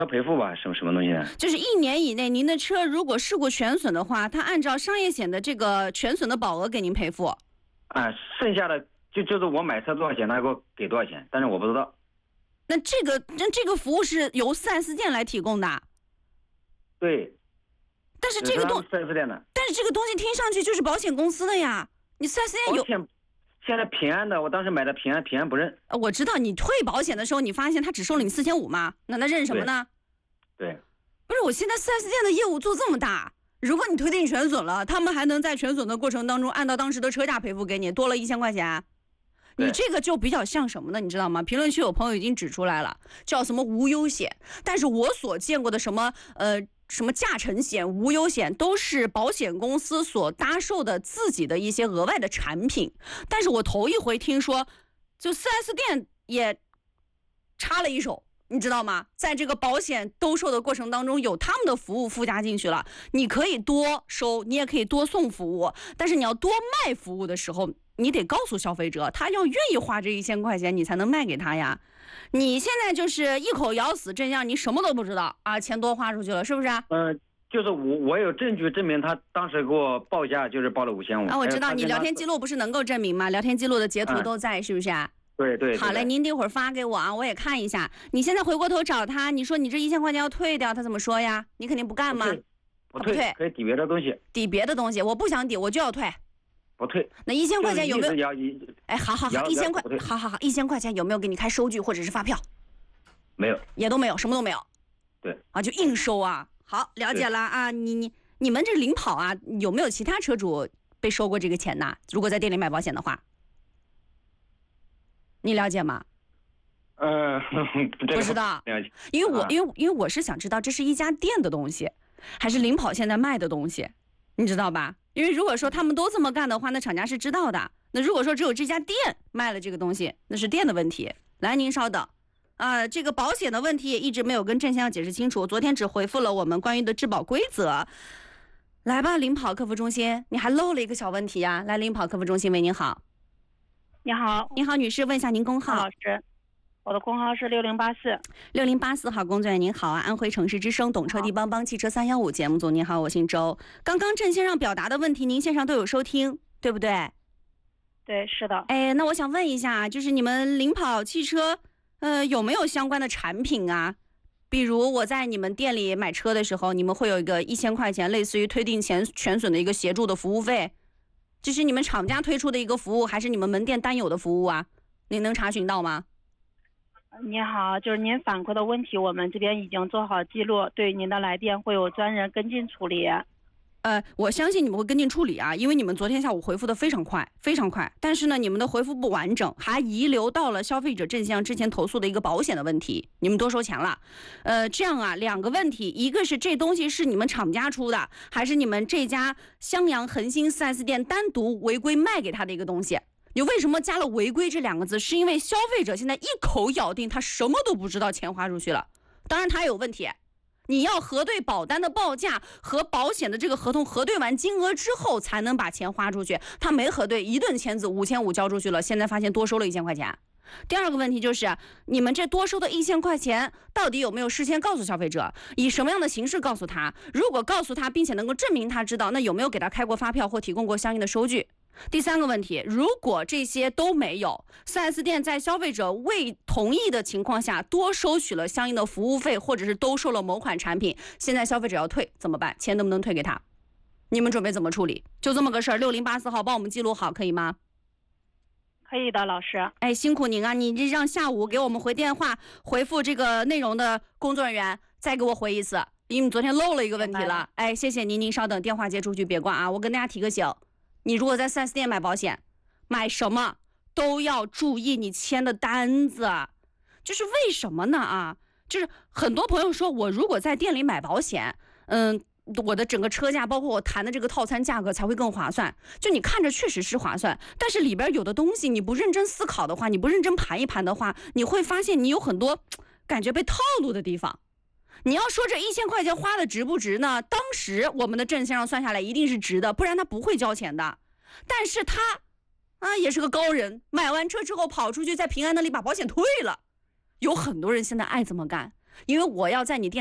要赔付吧？什么东西呢？ 就是1年以内，您的车如果事故全损的话，它按照商业险的这个全损的保额给您赔付。 啊，剩下的就是我买车多少钱，他给多少钱，但是我不知道。 那这个服务是由4S店来提供的。 对。 但是这个东 4S店的。 但是这个东西听上去就是保险公司的呀，你4S店有。 现在平安的，我当时买的平安不认。 我知道你退保险的时候，你发现他只收了你4500吗？那认什么呢？ 对。 不是，我现在4S店的业务做这么大，如果你推定全损了，他们还能在全损的过程当中按照当时的车价赔付给你，多了1000块钱。你这个就比较像什么呢？你知道吗？评论区有朋友已经指出来了，叫什么无忧险。但是我所见过的什么驾乘险、无忧险，都是保险公司所搭售的自己的一些额外的产品。但是我头一回听说，就4S店也插了一手，你知道吗？在这个保险兜售的过程当中，有他们的服务附加进去了。你可以多收，你也可以多送服务，但是你要多卖服务的时候，你得告诉消费者，他要愿意花这1000块钱，你才能卖给他呀。你现在就是一口咬死，这样你什么都不知道啊，钱多花出去了，是不是？ 就是我有证据证明他当时给我报价就是报了5500 啊。我知道你聊天记录不是能够证明吗？聊天记录的截图都在，是不是啊？ 对。 好嘞，您一会儿发给我啊，我也看一下。你现在回过头找他，你说你这1000块钱要退掉，他怎么说呀？你肯定不干吗？ 不退，可以抵别的东西。 抵别的东西，我不想抵，我就要退。 不退。 那1000块钱有没有？哎，好，1000块，好，1000块钱有没有给你开收据或者是发票？ 没有， 也都没有，什么都没有。 对啊，就硬收啊。好，了解了啊。你们这领跑啊，有没有其他车主被收过这个钱呢？如果在店里买保险的话，你了解吗？不知道。因为我是想知道这是一家店的东西，还是领跑现在卖的东西，你知道吧？因为如果说他们都这么干的话，那厂家是知道的。那如果说只有这家店卖了这个东西，那是店的问题。来，您稍等。这个保险的问题也一直没有跟郑先生解释清楚，昨天只回复了我们关于的质保规则。来吧，领跑客服中心，你还漏了一个小问题呀。来，领跑客服中心，喂，您好。 你好。 你好，女士，问一下您工号。 老师，我的工号是 6084号，工作人员您好啊，安徽城市之声懂车帝帮帮汽车315节目组，您好，我姓周。刚刚郑先生表达的问题，您线上都有收听，对不对？ 对，是的。 哎，那我想问一下，就是你们领跑汽车，有没有相关的产品啊？比如我在你们店里买车的时候，你们会有一个1000块钱，类似于推定全损的一个协助的服务费，这是你们厂家推出的一个服务，还是你们门店单有的服务啊？您能查询到吗？ 你好，就是您反馈的问题，我们这边已经做好记录，对您的来电会有专人跟进处理。 我相信你们会跟进处理啊，因为你们昨天下午回复的非常快，非常快。但是呢，你们的回复不完整，还遗留到了消费者郑先生之前投诉的一个保险的问题，你们多收钱了。这样啊，2个问题，一个是这东西是你们厂家出的，还是你们这家襄阳恒星 4S 店单独违规卖给他的一个东西？你为什么加了违规这2个字？是因为消费者现在一口咬定他什么都不知道，钱花出去了。当然他有问题。你要核对保单的报价和保险的这个合同核对完金额之后才能把钱花出去，他没核对，一顿签字5500交出去了，现在发现多收了1000块钱。第2个问题就是你们这多收的1000块钱到底有没有事先告诉消费者，以什么样的形式告诉他？如果告诉他并且能够证明他知道，那有没有给他开过发票或提供过相应的收据？第3个问题，如果这些都没有， 4S 店在消费者未同意的情况下多收取了相应的服务费，或者是兜售了某款产品，现在消费者要退怎么办？钱能不能退给他？你们准备怎么处理？就这么个事儿，6084号帮我们记录好，可以吗？ 可以的，老师。 哎，辛苦您啊，你这让下午给我们回电话回复这个内容的工作人员再给我回一次，因为昨天漏了一个问题了。哎，谢谢您，您稍等，电话接出去别挂啊。我跟大家提个醒，你如果在 4S 店买保险，买什么都要注意你签的单子。就是为什么呢啊？就是很多朋友说，我如果在店里买保险，我的整个车价包括我谈的这个套餐价格才会更划算。就你看着确实是划算，但是里边有的东西你不认真思考的话，你不认真盘一盘的话，你会发现你有很多感觉被套路的地方。你要说这1000块钱花的值不值呢？当时我们的郑先生算下来一定是值的，不然他不会交钱的。但是他也是个高人，买完车之后跑出去在平安那里把保险退了。有很多人现在爱这么干， 因为我要在你店